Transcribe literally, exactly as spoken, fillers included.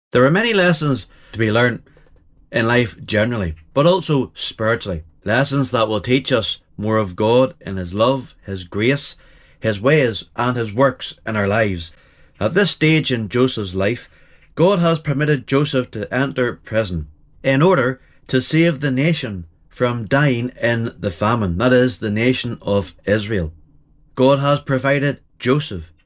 There are many lessons to be learned in life generally, but also spiritually. Lessons that will teach us more of God and His love, His grace, His ways, and His works in our lives. At this stage in Joseph's life, God has permitted Joseph to enter prison in order to save the nation from dying in the famine, that is, the nation of Israel. God has provided Joseph